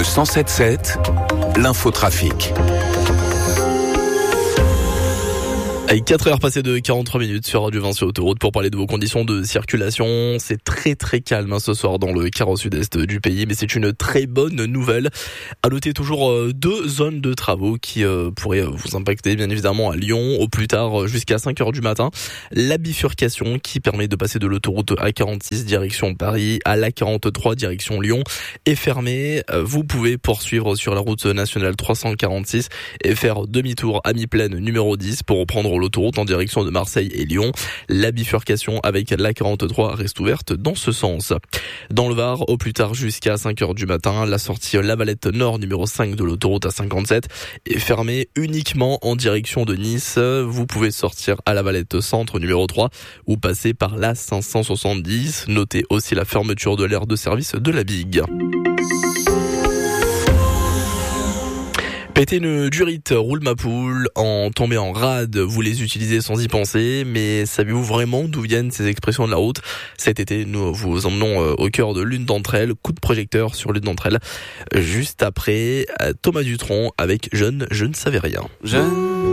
Le 107.7, l'infotrafic. Avec 4 heures passées de 43 minutes sur Radio Vinci Autoroute pour parler de vos conditions de circulation. C'est très calme ce soir dans le quart au sud-est du pays, mais c'est une très bonne nouvelle. À noter toujours 2 zones de travaux qui pourraient vous impacter bien évidemment à Lyon au plus tard jusqu'à 5 heures du matin. La bifurcation qui permet de passer de l'autoroute A46 direction Paris à l'A43 direction Lyon est fermée. Vous pouvez poursuivre sur la route nationale 346 et faire demi-tour à mi-plaine numéro 10 pour reprendre l'autoroute en direction de Marseille et Lyon. La bifurcation avec l'A43 reste ouverte dans ce sens. Dans le Var, au plus tard jusqu'à 5h du matin, la sortie Lavalette Nord numéro 5 de l'autoroute A57 est fermée uniquement en direction de Nice. Vous pouvez sortir à Lavalette Centre numéro 3 ou passer par la 570. Notez aussi la fermeture de l'aire de service de la Bigue. Péter une durite, roule ma poule, en tomber en rade, vous les utilisez sans y penser, mais savez-vous vraiment d'où viennent ces expressions de la route ? Cet été, nous vous emmenons au cœur de l'une d'entre elles, coup de projecteur sur l'une d'entre elles, juste après Thomas Dutronc avec Jeune, je ne savais rien.